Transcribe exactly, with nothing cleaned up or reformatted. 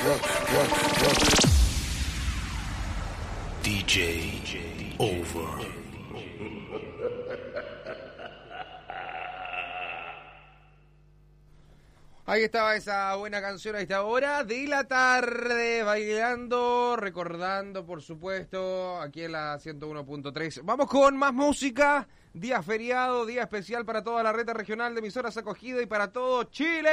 D J Over. Ahí estaba esa buena canción a esta hora de la tarde, bailando, recordando, por supuesto, aquí en la ciento uno punto tres. Vamos con más música, día feriado, día especial para toda la red regional de emisoras acogida y para todo Chile.